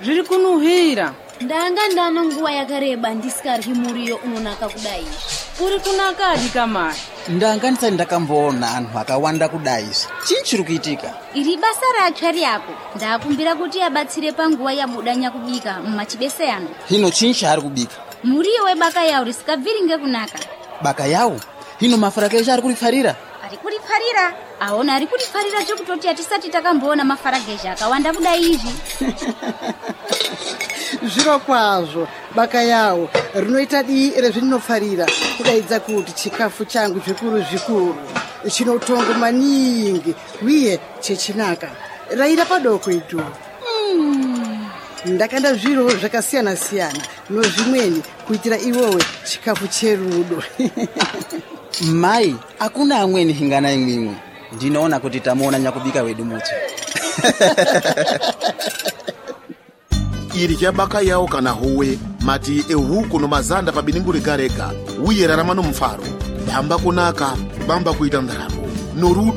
zviri kunuhira. Ndanga ndano nguwa yakareba ndisikaryi muriyo unonaka kudai. Uri kunakadi kamari? Ndanga ndisati ndakamboona anhu akawanda kudai. Chii chiri kuitika? Iri basa ratsvari yako. Ndakumbira kuti abatsire panguva yabudanya kubika mumachibese ano. Hino chii chaari kubika? Muriyo webaka yawo risikabviri ngekunaka. Baka yawo? Hino mafarage ari kurifarira? Ari kurifarira? Aona ari kurifarira chokutoti atisati takamboona mafarage akawanda kudai izvi. Zviro kwazvo baka yawo rinoita dii rezvinofarira kudaidza kuti chikafu changu zvikuru chinotongo maningi uye chechinaka raira padoko itu. Ndakanda zviro zvakasiyana nozvimweni kuitira iwowe chikafu cherudo. Mai, hakuna amweni hingana imwimwe. Ndinoona kuti tamuona nyakubika wedu muti. Iri chabaka yawo kana howe mati ehuku nomazanda pabiningu rega uye rarama nomufaro bamba kunaka bamba kuita ndaramo norudo.